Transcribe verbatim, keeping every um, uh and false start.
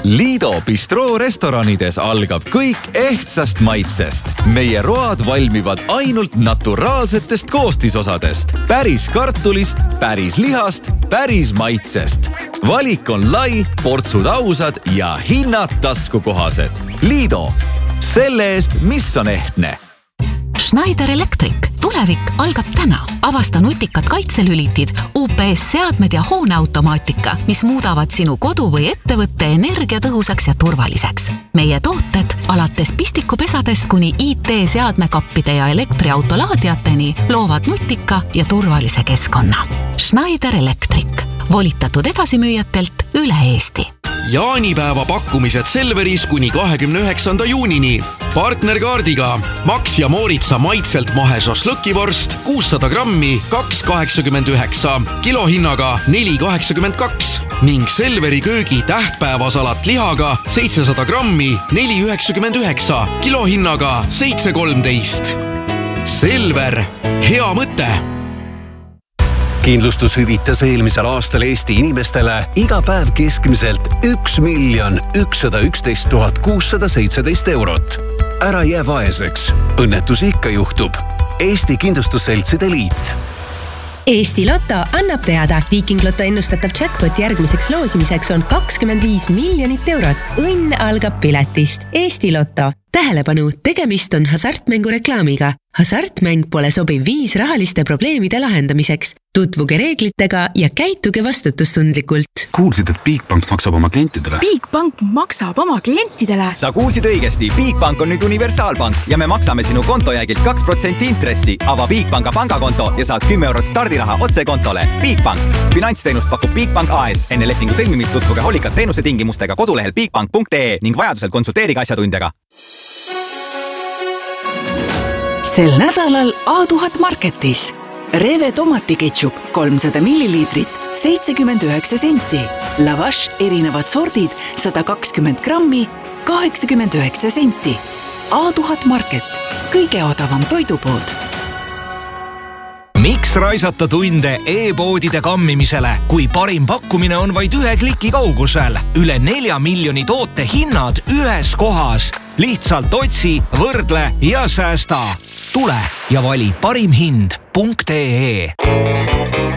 Liido Bistroo restoranides algab kõik ehtsast maitsest. Meie road valmivad ainult naturaalsetest koostisosadest. Päris kartulist, päris lihast, päris maitsest. Valik on lai, portsud ausad ja hinnad taskukohased. Liido. Selle eest, mis on ehtne. Schneider Electric. Tulevik algab täna. Avasta nutikad kaitselülitid, U P S-seadmed ja hooneautomaatika, mis muudavad sinu kodu või ettevõtte energiatõhusaks ja turvaliseks. Meie tooted alates pistikupesadest kuni I T-seadmekappide ja elektriautolaadiateni loovad nutika ja turvalise keskkonna. Schneider Electric. Volitatud edasimüüjatelt üle Eesti. Jaanipäeva pakkumised Selveris kuni kahekümne üheksanda juunini. Partnerkaardiga Max ja Mooritsa maitselt mahe šašlõkivorst kuussada grammi kaks kaheksakümmend üheksa, kilohinnaga neli kaheksakümmend kaks ning Selveri köögi tähtpäevasalat lihaga seitsesada grammi neli üheksakümmend üheksa, kilohinnaga seitse kolmteist. Selver, hea mõte! Kindlustus hüvitas eelmisel aastal Eesti inimestele iga päev keskmiselt üks miljon ükssada üksteist tuhat kuussada seitseteist eurot. Ära jää vaeseks. Õnnetusi ikka juhtub. Eesti Kindlustusseltside Liit. Eesti Lotto annab teada. Viiking Lotto ennustatav jackpot järgmiseks loosimiseks on kakskümmend viis miljonit eurot. Õnn algab piletist. Eesti Lotto. Tähelepanu, tegemist on hasartmängu reklaamiga. Hasartmäng pole sobiv viis rahaliste probleemide lahendamiseks. Tutvuge reeglitega ja käituge vastutustundlikult. Kuulsid, et Bigbank maksab oma klientidele? Bigbank maksab oma klientidele? Sa kuulsid õigesti. Bigbank on nüüd universaalpank ja me maksame sinu kontojäägilt kaks protsenti intressi. Ava Bigbanka pangakonto ja saad kümme eurot stardiraha otse kontole. Bigbank. Finantsteenust pakub Bigbank A S. Enne lepingu sõlmimist tutvuge hoolikalt teenuse tingimustega kodulehel bigbank punkt ee ning vajadusel konsulteerige asjatundjaga. Sel nädalal A tuhat Marketis. Reve tomatiketšup kolmsada milliliitrit, seitsekümmend üheksa senti. Lavash erinevad sordid sada kakskümmend grammi, kaheksakümmend üheksa senti. A tuhat Market. Kõige odavam toidupood. Miks raisata tunde e-poodide kammimisele, kui parim pakkumine on vaid ühe kliki kaugusel? Üle nelja miljoni toote hinnad ühes kohas. Lihtsalt otsi, võrdle ja säästa. Tule ja vali parim hind punkt ee.